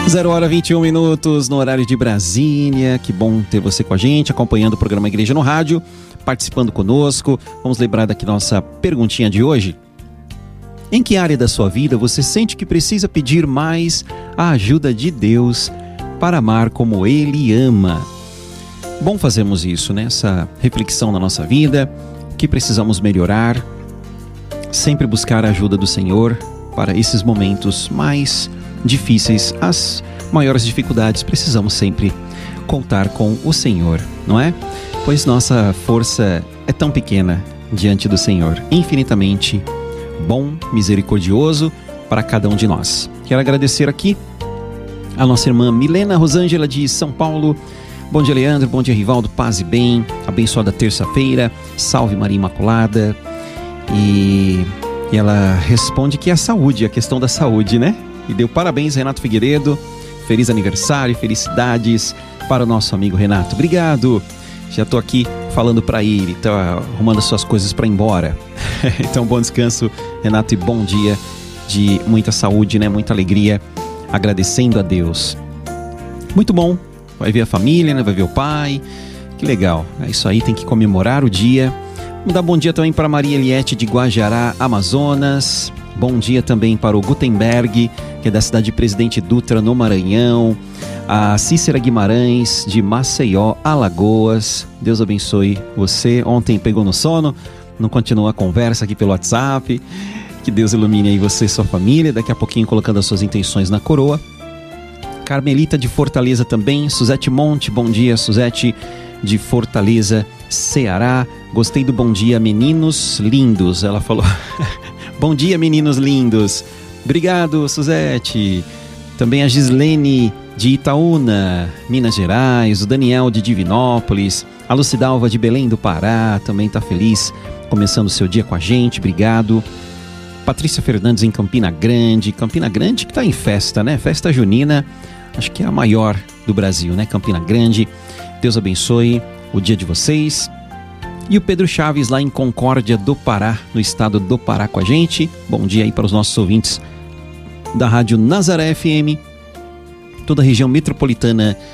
0h21 no horário de Brasília. Que bom ter você com a gente, acompanhando o programa Igreja no Rádio, participando conosco. Vamos lembrar daqui nossa perguntinha de hoje. Em que área da sua vida você sente que precisa pedir mais a ajuda de Deus para amar como Ele ama? Bom fazermos isso, né? Essa reflexão na nossa vida, que precisamos melhorar, sempre buscar a ajuda do Senhor para esses momentos mais difíceis, as maiores dificuldades. Precisamos sempre contar com o Senhor, não é? Pois nossa força é tão pequena diante do Senhor, infinitamente bom, misericordioso para cada um de nós. Quero agradecer aqui a nossa irmã Milena Rosângela de São Paulo. Bom dia, Leandro, bom dia, Rivaldo, paz e bem, abençoada terça-feira, salve Maria Imaculada. E ela responde que é a saúde, a questão da saúde, né? E deu parabéns, Renato Figueiredo, feliz aniversário, felicidades para o nosso amigo Renato. Obrigado, já estou aqui falando para ele, tá arrumando as suas coisas para ir embora. Então, bom descanso, Renato, e bom dia de muita saúde, né? Muita alegria, agradecendo a Deus. Muito bom, vai ver a família, né? Vai ver o pai, que legal. É isso aí, tem que comemorar o dia. Vamos dar bom dia também para Maria Eliette de Guajará, Amazonas. Bom dia também para o Gutenberg, que é da cidade de Presidente Dutra, no Maranhão. A Cícera Guimarães, de Maceió, Alagoas. Deus abençoe você. Ontem pegou no sono, não continua a conversa aqui pelo WhatsApp. Que Deus ilumine aí você e sua família. Daqui a pouquinho colocando as suas intenções na coroa. Carmelita de Fortaleza também. Suzete Monte, bom dia, Suzete de Fortaleza, Ceará. Gostei do bom dia, meninos lindos. Ela falou... Bom dia, meninos lindos. Obrigado, Suzete. Também a Gislene de Itaúna, Minas Gerais. O Daniel de Divinópolis. A Lucidalva de Belém do Pará também está feliz, começando o seu dia com a gente. Obrigado. Patrícia Fernandes em Campina Grande. Campina Grande que está em festa, né? Festa junina. Acho que é a maior do Brasil, né? Campina Grande. Deus abençoe o dia de vocês. E o Pedro Chaves lá em Concórdia do Pará, no estado do Pará com a gente. Bom dia aí para os nossos ouvintes da Rádio Nazaré FM, toda a região metropolitana